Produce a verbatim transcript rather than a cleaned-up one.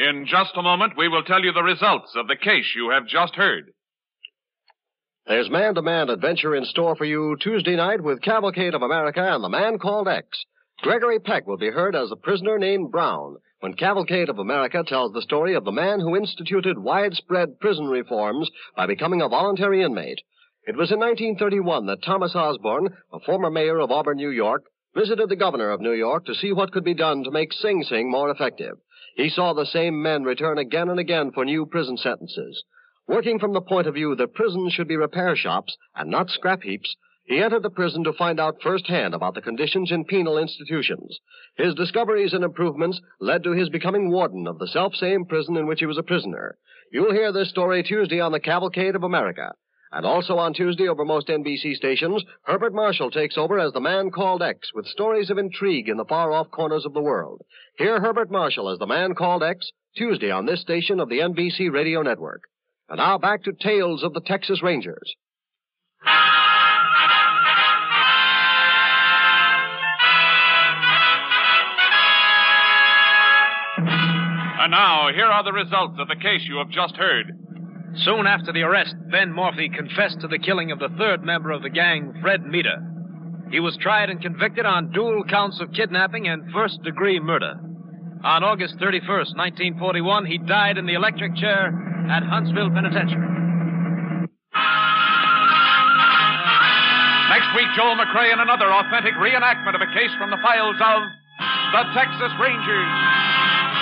In just a moment, we will tell you the results of the case you have just heard. There's man-to-man adventure in store for you Tuesday night with Cavalcade of America and the Man Called X. Gregory Peck will be heard as a prisoner named Brown when Cavalcade of America tells the story of the man who instituted widespread prison reforms by becoming a voluntary inmate. It was in nineteen thirty-one that Thomas Osborne, a former mayor of Auburn, New York, visited the governor of New York to see what could be done to make Sing Sing more effective. He saw the same men return again and again for new prison sentences. Working from the point of view that prisons should be repair shops and not scrap heaps, he entered the prison to find out firsthand about the conditions in penal institutions. His discoveries and improvements led to his becoming warden of the self-same prison in which he was a prisoner. You'll hear this story Tuesday on the Cavalcade of America. And also on Tuesday over most N B C stations, Herbert Marshall takes over as the Man Called X with stories of intrigue in the far-off corners of the world. Hear Herbert Marshall as the Man Called X Tuesday on this station of the N B C Radio Network. And now back to Tales of the Texas Rangers. And now, here are the results of the case you have just heard. Soon after the arrest, Ben Morphy confessed to the killing of the third member of the gang, Fred Meter. He was tried and convicted on dual counts of kidnapping and first-degree murder. On August thirty-first, nineteen forty-one, he died in the electric chair at Huntsville Penitentiary. Next week, Joel McRae in another authentic reenactment of a case from the files of the Texas Rangers.